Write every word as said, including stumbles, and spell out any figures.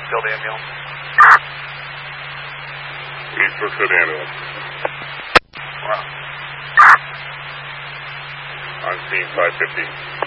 Eastfield ambulance. East Brookfield ambulance. Wow. On scene five fifty.